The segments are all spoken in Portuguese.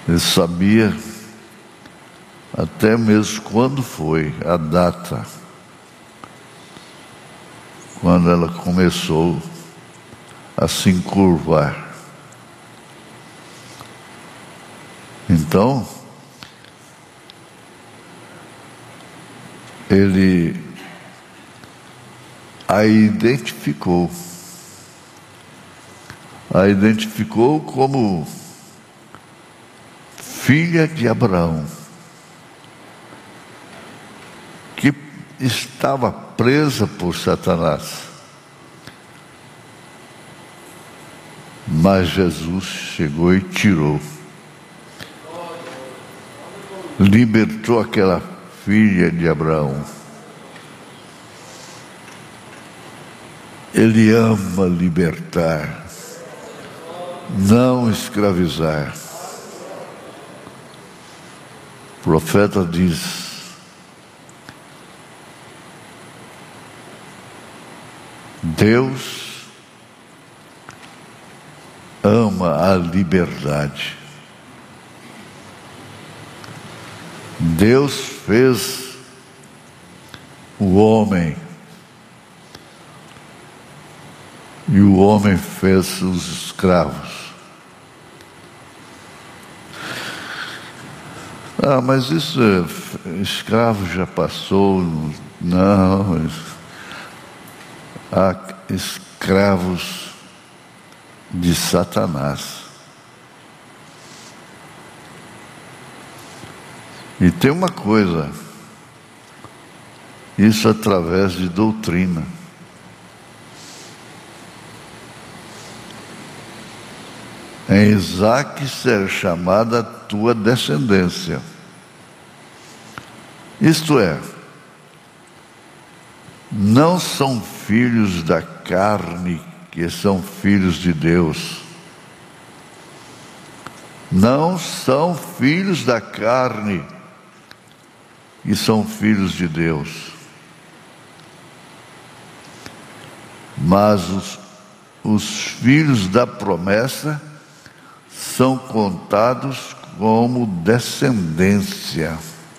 Ele sabia até mesmo quando foi a data, quando ela começou a se encurvar. Então, ele a identificou como filha de Abraão, que estava presa por Satanás. Mas Jesus chegou e tirou, libertou aquela filha de Abraão. Ele ama libertar, não escravizar. O profeta diz: Deus ama a liberdade. Deus fez o homem e o homem fez os escravos. Mas isso, escravo já passou. Não, há escravos de Satanás. E tem uma coisa, isso através de doutrina. Em Isaque será chamada a tua descendência. Isto é, não são filhos da carne que são filhos de Deus. Não são filhos da carne que são filhos de Deus. Mas os filhos da promessa são contados como descendência.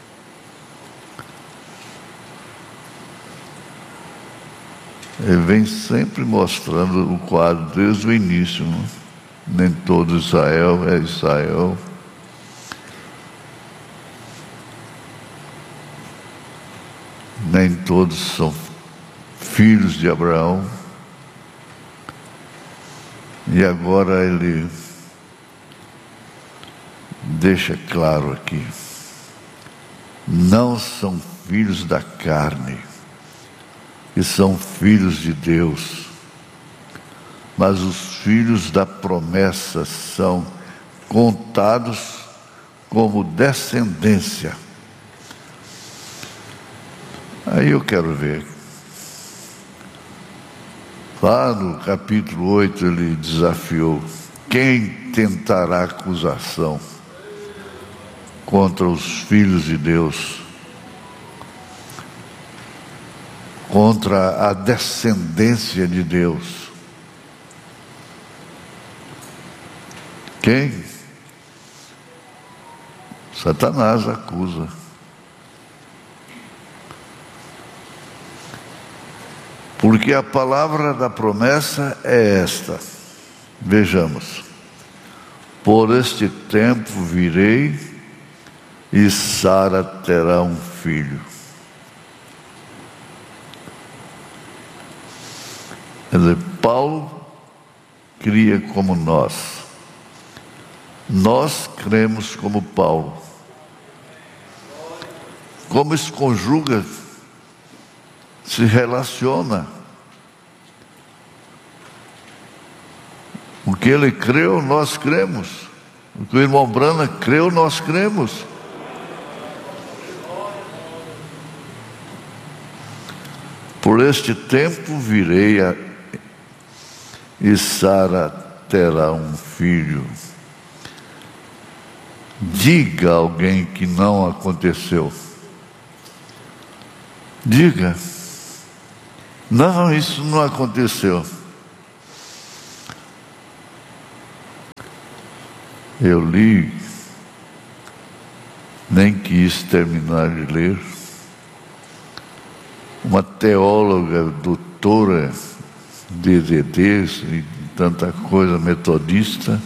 Ele vem sempre mostrando o quadro desde o início, não? Nem todo Israel é Israel. Nem todos são filhos de Abraão. E agora ele deixa claro aqui: não são filhos da carne, que são filhos de Deus, mas os filhos da promessa são contados como descendência. Aí eu quero ver. Lá no capítulo 8 ele desafiou: quem tentará acusação contra os filhos de Deus, contra a descendência de Deus? Quem? Satanás acusa. Porque a palavra da promessa é esta. Vejamos: por este tempo virei e Sara terá um filho. Quer dizer, Paulo cria como nós. Nós cremos como Paulo. Como isso conjuga, se relaciona. O que ele creu, nós cremos. O que o irmão Brana creu, nós cremos. Por este tempo virei e Sara terá um filho. Diga a alguém que não aconteceu. Diga: não, isso não aconteceu. Eu li nem quis terminar de ler. Uma teóloga, doutora de EDDs e tanta coisa, metodista,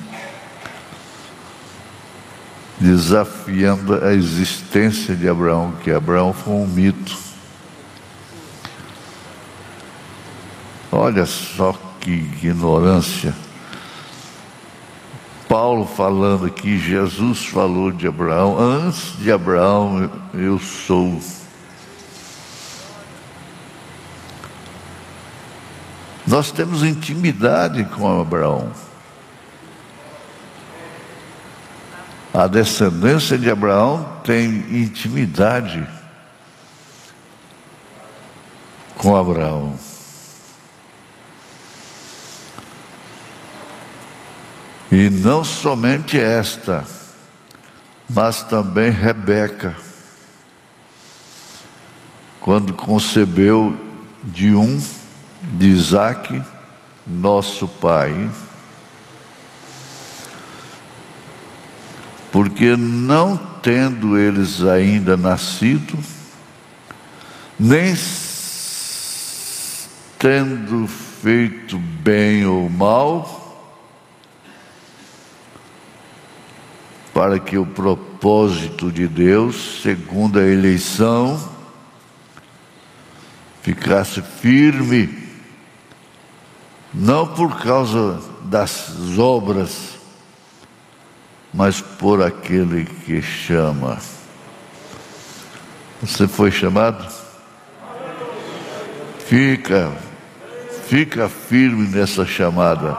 desafiando a existência de Abraão, que Abraão foi um mito. Olha só que ignorância. Paulo falando aqui, Jesus falou de Abraão, antes de Abraão eu sou. Nós temos intimidade com Abraão. A descendência de Abraão tem intimidade com Abraão. E não somente esta, mas também Rebeca, quando concebeu de Isaque, nosso pai, porque não tendo eles ainda nascido, nem tendo feito bem ou mal, para que o propósito de Deus, segundo a eleição, ficasse firme, não por causa das obras, mas por aquele que chama. Você foi chamado? Fica firme nessa chamada.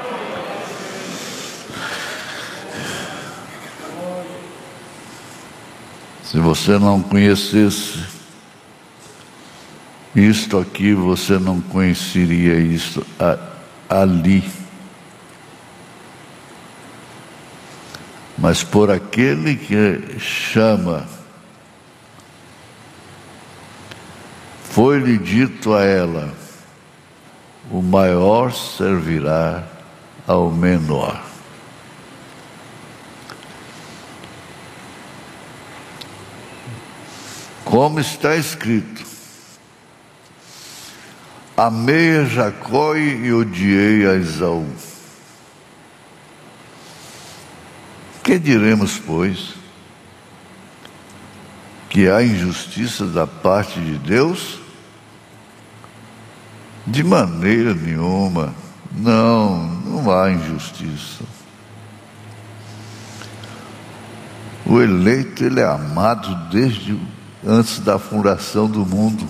Se você não conhecesse isto aqui, você não conheceria isto ali. Mas por aquele que chama, foi-lhe dito a ela: o maior servirá ao menor. Como está escrito: amei a Jacó e odiei a Esaú. Que diremos, pois? Que há injustiça da parte de Deus? De maneira nenhuma. Não há injustiça. O eleito, ele é amado desde antes da fundação do mundo.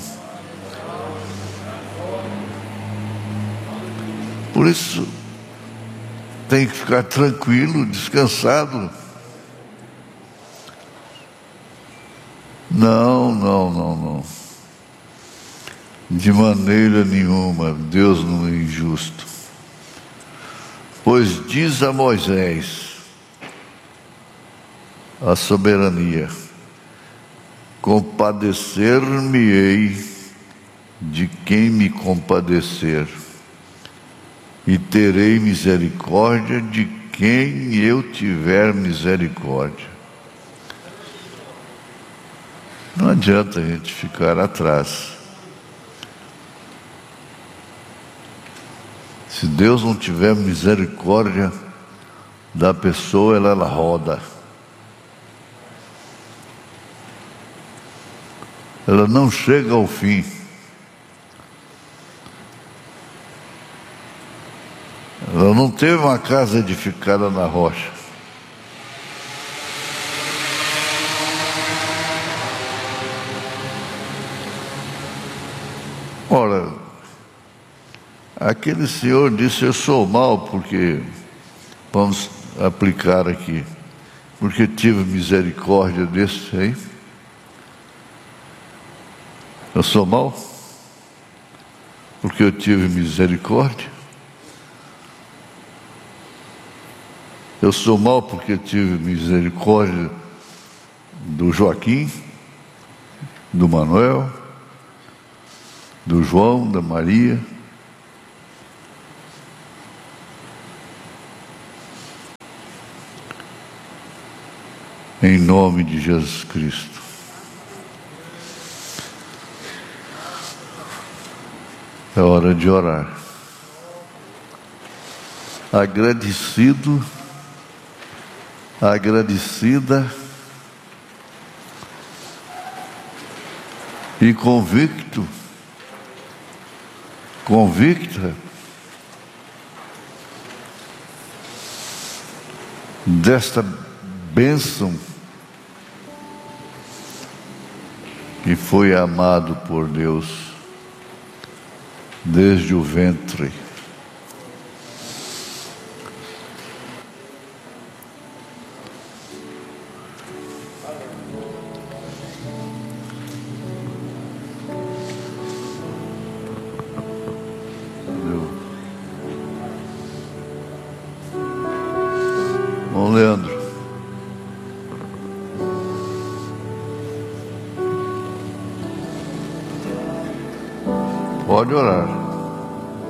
Por isso, tem que ficar tranquilo, descansado. Não. De maneira nenhuma, Deus não é injusto. Pois diz a Moisés, a soberania: compadecer-me-ei de quem me compadecer, e terei misericórdia de quem eu tiver misericórdia. Não adianta a gente ficar atrás. Se Deus não tiver misericórdia da pessoa, ela roda. Ela não chega ao fim. Ela não teve uma casa edificada na rocha. Ora, aquele senhor disse: eu sou mau porque, vamos aplicar aqui, porque tive misericórdia desse aí. Eu sou mau porque eu tive misericórdia. Eu sou mau porque tive misericórdia do Joaquim, do Manuel, do João, da Maria. em nome de Jesus Cristo. É hora de orar. Agradecido, agradecida e convicto, convicta desta bênção que foi amado por Deus desde o ventre. Bom, Leandro, pode orar.